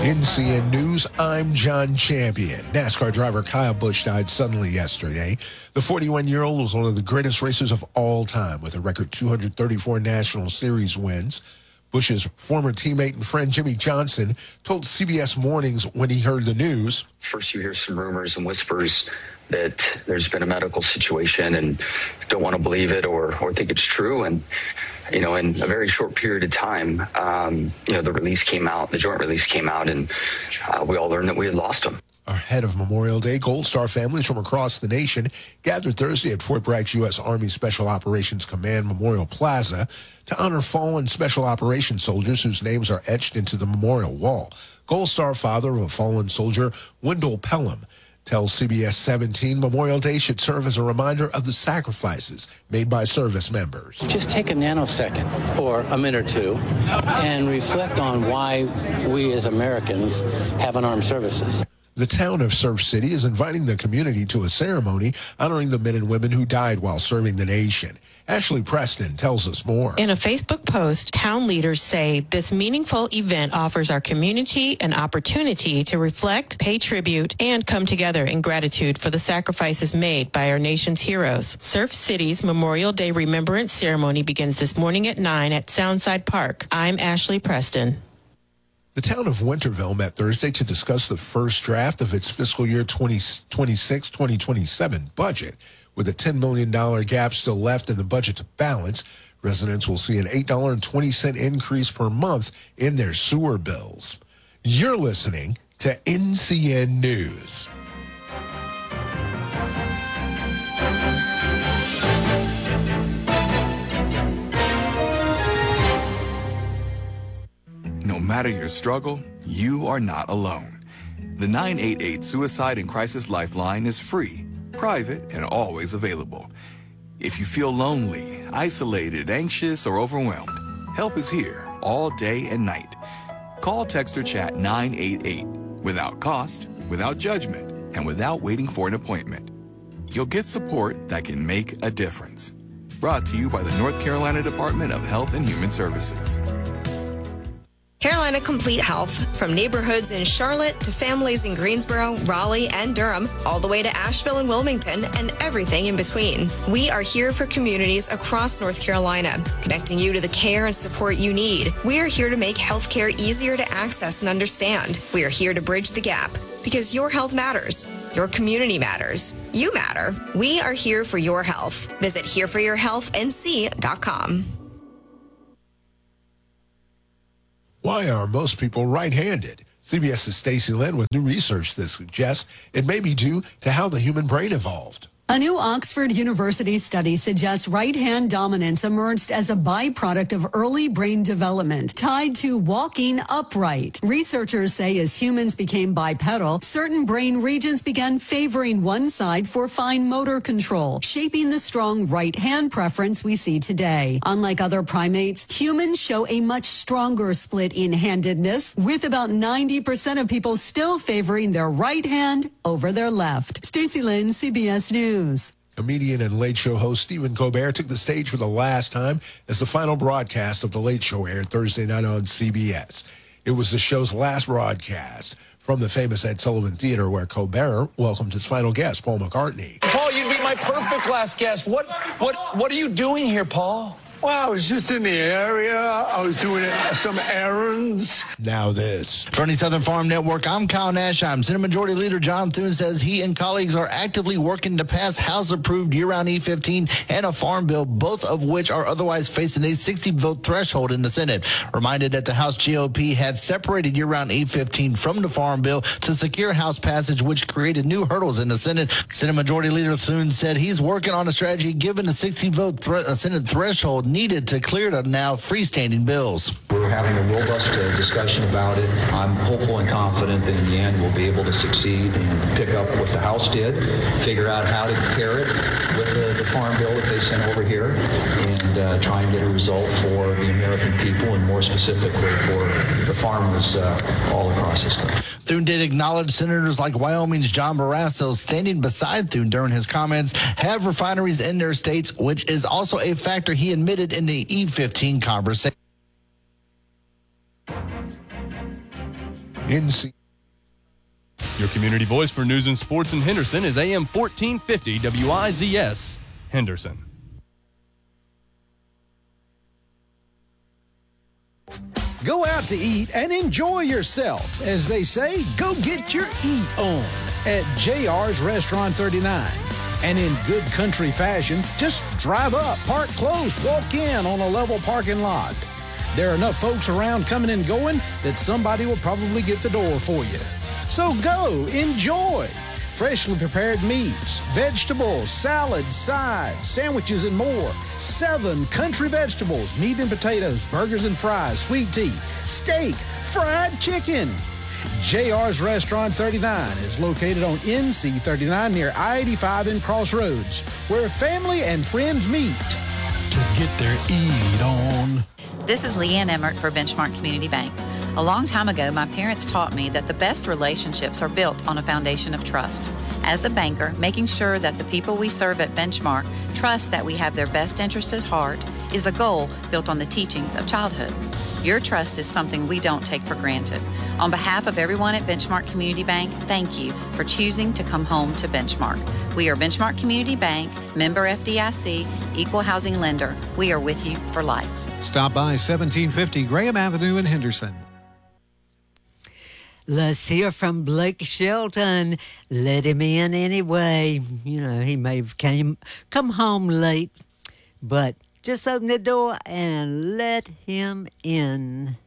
NCN News, I'm John Champion. NASCAR driver Kyle Busch died suddenly yesterday. The 41-year-old was one of the greatest racers of all time with a record 234 National Series wins. Busch's former teammate and friend Jimmy Johnson told CBS Mornings when he heard the news. First you hear some rumors and whispers that there's been a medical situation and don't want to believe it or think it's true. And in a very short period of time, the release came out, the joint release came out, and we all learned that we had lost him. Ahead of Memorial Day, Gold Star families from across the nation gathered Thursday at Fort Bragg's U.S. Army Special Operations Command Memorial Plaza to honor fallen Special Operations soldiers whose names are etched into the memorial wall. Gold Star father of a fallen soldier, Wendell Pelham, tells CBS 17 Memorial Day should serve as a reminder of the sacrifices made by service members. Just take a nanosecond or a minute or two and reflect on why we as Americans have an armed services. The town of Surf City is inviting the community to a ceremony honoring the men and women who died while serving the nation. Ashley Preston tells us more. In a Facebook post, town leaders say this meaningful event offers our community an opportunity to reflect, pay tribute, and come together in gratitude for the sacrifices made by our nation's heroes. Surf City's Memorial Day Remembrance Ceremony begins this morning at 9 at Soundside Park. I'm Ashley Preston. The town of Winterville met Thursday to discuss the first draft of its fiscal year 2026-2027 budget. With a $10 million gap still left in the budget to balance, residents will see an $8.20 increase per month in their sewer bills. You're listening to NCN News. No matter your struggle, you are not alone. The 988 Suicide and Crisis Lifeline is free, private, and always available. If you feel lonely, isolated, anxious, or overwhelmed, help is here all day and night. Call, text, or chat 988 without cost, without judgment, and without waiting for an appointment. You'll get support that can make a difference. Brought to you by the North Carolina Department of Health and Human Services. Carolina Complete Health, from neighborhoods in Charlotte to families in Greensboro, Raleigh, and Durham, all the way to Asheville and Wilmington, and everything in between. We are here for communities across North Carolina, connecting you to the care and support you need. We are here to make healthcare easier to access and understand. We are here to bridge the gap, because your health matters. Your community matters. You matter. We are here for your health. Visit hereforyourhealthnc.com. Why are most people right-handed? CBS's Stacey Lynn with new research that suggests it may be due to how the human brain evolved. A new Oxford University study suggests right-hand dominance emerged as a byproduct of early brain development tied to walking upright. Researchers say as humans became bipedal, certain brain regions began favoring one side for fine motor control, shaping the strong right-hand preference we see today. Unlike other primates, humans show a much stronger split in handedness, with about 90% of people still favoring their right hand over their left. Stacey Lynn, CBS News. Comedian and Late Show host Stephen Colbert took the stage for the last time as the final broadcast of The Late Show aired Thursday night on CBS. It was the show's last broadcast from the famous Ed Sullivan Theater, where Colbert welcomed his final guest, Paul McCartney. Paul, you'd be my perfect last guest. What are you doing here, Paul? Well, I was just in the area. I was doing some errands. Now this. From the Southern Farm Network, I'm Kyle Nashheim. Senate Majority Leader John Thune says he and colleagues are actively working to pass House-approved year-round E15 and a farm bill, both of which are otherwise facing a 60-vote threshold in the Senate. Reminded that the House GOP had separated year-round E15 from the farm bill to secure House passage, which created new hurdles in the Senate. Senate Majority Leader Thune said he's working on a strategy given the 60-vote Senate threshold needed to clear the now freestanding bills. We're having a robust discussion about it. I'm hopeful and confident that in the end we'll be able to succeed and pick up what the House did, figure out how to pair it with the farm bill that they sent over here, and try and get a result for the American people and more specifically for the farmers all across this country. Thune did acknowledge senators like Wyoming's John Barrasso, standing beside Thune during his comments, have refineries in their states, which is also a factor he admitted in the E15 conversation. NC. Your community voice for news and sports in Henderson is AM 1450 WIZS, Henderson. Go out to eat and enjoy yourself. As they say, go get your eat on at JR's Restaurant 39. And in good country fashion, just drive up, park close, walk in on a level parking lot. There are enough folks around coming and going that somebody will probably get the door for you. So go, enjoy. Freshly prepared meats, vegetables, salads, sides, sandwiches, and more. 7 country vegetables, meat and potatoes, burgers and fries, sweet tea, steak, fried chicken. JR's Restaurant 39 is located on NC 39 near I-85 in Crossroads, where family and friends meet to get their eat on. This is Leanne Emmert for Benchmark Community Bank. A long time ago, my parents taught me that the best relationships are built on a foundation of trust. As a banker, making sure that the people we serve at Benchmark trust that we have their best interests at heart is a goal built on the teachings of childhood. Your trust is something we don't take for granted. On behalf of everyone at Benchmark Community Bank, thank you for choosing to come home to Benchmark. We are Benchmark Community Bank, member FDIC, equal housing lender. We are with you for life. Stop by 1750 Graham Avenue in Henderson. Let's hear from Blake Shelton. Let him in anyway. You know, he may have come home late, but just open the door and let him in.